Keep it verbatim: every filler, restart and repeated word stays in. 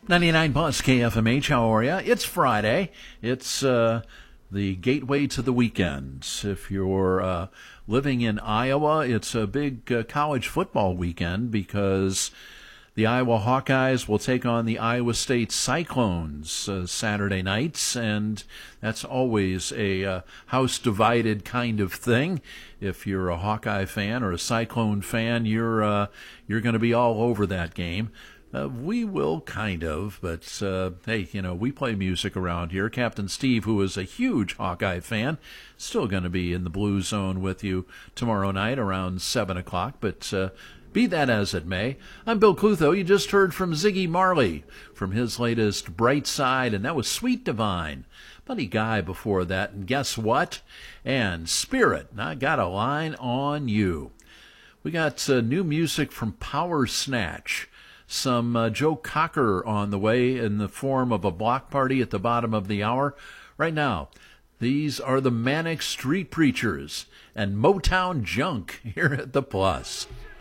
ninety-nine Plus K F M H, how are you? It's Friday. It's uh, the gateway to the weekend. If you're uh, living in Iowa, it's a big uh, college football weekend because the Iowa Hawkeyes will take on the Iowa State Cyclones uh, Saturday nights, and that's always a uh, house-divided kind of thing. If you're a Hawkeye fan or a Cyclone fan, you're uh, you're going to be all over that game. Uh, we will kind of, but uh, hey, you know, we play music around here. Captain Steve, who is a huge Hawkeye fan, still going to be in the Blue Zone with you tomorrow night around seven o'clock, but uh, be that as it may, I'm Bill Clutho. You just heard from Ziggy Marley from his latest Bright Side, and that was Sweet Divine. Buddy Guy before that, and guess what? And Spirit, I got a line on you. We got uh, new music from Power Snatch. Some uh, Joe Cocker on the way in the form of a block party at the bottom of the hour. Right now, these are the Manic Street Preachers and Motown Junk here at the Plus.